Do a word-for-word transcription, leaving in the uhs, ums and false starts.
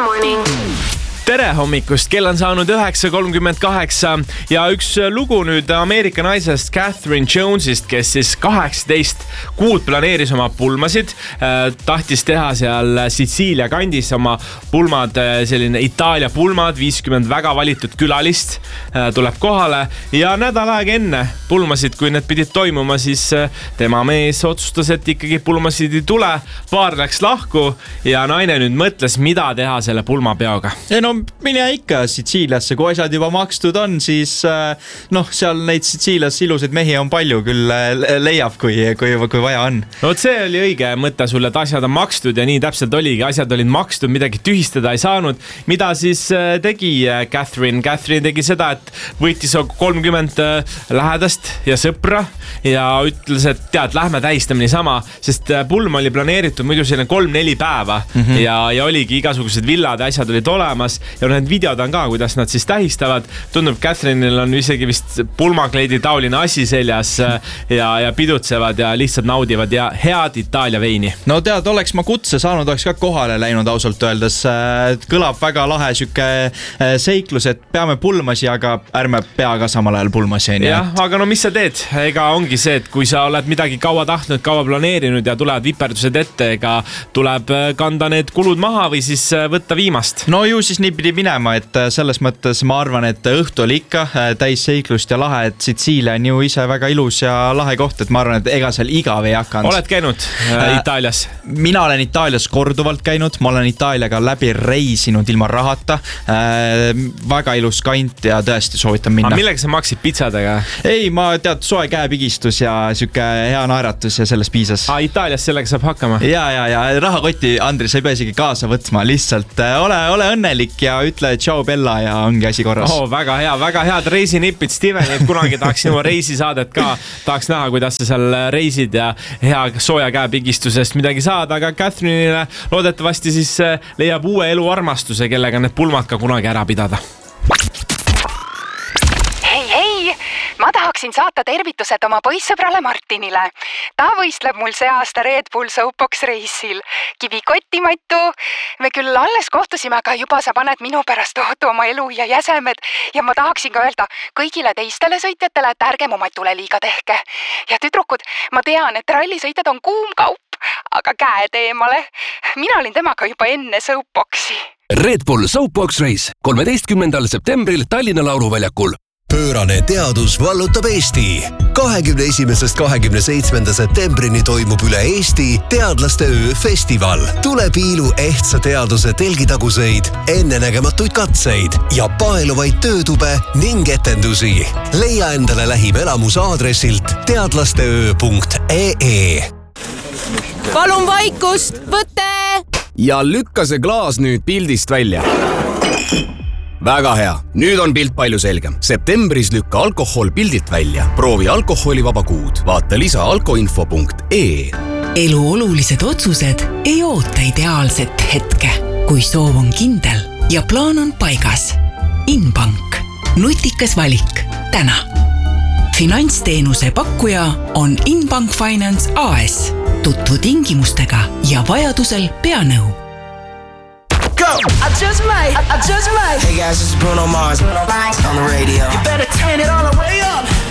morning. Tere hommikust, kell on saanud üheksa kolmkümmend kaheksa ja üks lugu nüüd Ameerika naisest Catherine Jonesist, kes siis kaheksateist kuud planeeris oma pulmasid, tahtis teha seal Sitsiilia kandis oma pulmad, selline Itaalia pulmad, viiskümmend väga valitud külalist tuleb kohale ja nädal aega enne pulmasid, kui need pidid toimuma, siis tema mees otsustas, et ikkagi pulmasid ei tule, paar läks lahku ja naine nüüd mõtles, mida teha selle pulmapeoga. No mine ikka Sitsiiliasse, kui asjad juba makstud on, siis noh, seal neid Sitsiilias ilusaid mehi on palju, küll leiab, kui, kui, kui vaja on. No see oli õige mõte sulle, et asjad on makstud ja nii täpselt oligi, asjad olid makstud, midagi tühistada ei saanud. Mida siis tegi Catherine? Catherine tegi seda, et võitis kolmkümmend lähedast ja sõpra ja ütles, et tead, lähme tähistame niisama, sest pulm oli planeeritud muidu selline kolm-neli päeva mm-hmm. ja, ja oligi igasugused villad ja asjad olid olemas. Ja need videod on ka, kuidas nad siis tähistavad. Tundub, Catherine'il on isegi vist pulmakleidi taoline asi seljas ja, ja pidutsevad ja lihtsalt naudivad ja head Itaalia veini. No tead, oleks ma kutse saanud, oleks ka kohale läinud ausalt öeldes. Kõlab väga lahe süke seiklus, et peame pulmasi, aga ärme pea ka samal ajal pulmasi. Jah, aga no mis sa teed? Ega ongi see, et kui sa oled midagi kaua tahtnud, kaua planeerinud ja tulevad viperdused ette, ega tuleb kanda need kulud maha või siis võtta viimast. No ju siis nii pidi minema, et selles mõttes ma arvan, et õhtu oli ikka täis seiklust ja lahe, et Sitsiilia on ju ise väga ilus ja lahe koht, et ma arvan, et ega seal igav ei hakanud. Oled käinud äh, Itaalias? Mina olen Itaalias korduvalt käinud, ma olen Itaaliaga läbi reisinud ilma rahata. Äh, väga ilus kant ja tõesti soovitan minna. Aga millega sa maksid pitsadega? Ei, ma tead, soe käepigistus ja süke hea naeratus ja sellest piisas. Ah, Itaalias sellega saab hakkama? Ja, ja, ja rahakoti, Andri, sa ei pea isegi kaasa võtma, lihtsalt ole, ole õnnelik ja ütle tšau Bella ja ongi asi korras. Oh, väga hea, väga head reisinipid, Steven, et kunagi tahaks sinu reisisaadet ka, tahaks näha, kuidas sa seal reisid ja hea sooja käepigistusest midagi saada, aga Catherine'ile loodetavasti siis leiab uue elu armastuse, kellega need pulmad ka kunagi ära pidada. Hei, hei! Ma tahaksin saata tervitused oma poissõbrale Martinile. Ta võistleb mul see aasta Red Bull Soapbox reisil. Kivikotti, Mattu. Me küll alles kohtusime, aga juba sa paned minu pärast tohutu oma elu ja jäsemed. Ja ma tahaksin ka öelda kõigile teistele sõitjatele, et ärge mu Matule liiga tehke. Ja tüdrukud, ma tean, et rallisõitjad on kuum kaup, aga käed eemale. Mina olin temaga juba enne Soapboxi. Red Bull Soapbox Race kolmeteistkümnendal septembril Tallinna Lauluväljakul. Pöörane teadus vallutab Eesti. kahekümne esimesest kahekümne seitsmenda septembrini toimub üle Eesti Teadlaste öö festival. Tule piilu ehtsa teaduse telgitaguseid, ennenägematuid katseid ja paeluvaid töötube ning etendusi. Leia endale lähim elamus aadressilt teadlasteöö punkt ee. Palun vaikust, võte! Ja lükka see klaas nüüd pildist välja. Väga hea. Nüüd on pilt palju selgem. Septembris lükka alkohol pildilt välja. Proovi alkoholivaba kuud. Vaata lisa alkoinfo punkt ee. Elu olulised otsused ei oota ideaalset hetke, kui soov on kindel ja plaan on paigas. Inbank. Nutikas valik. Täna. Finantsteenuse pakkuja on Inbank Finance A S. Tutvu tingimustega ja vajadusel pea nõu. Go! I just might, I, I just might. Hey guys, this is Bruno Mars. Bruno Mars on the radio. You better turn it all the way up.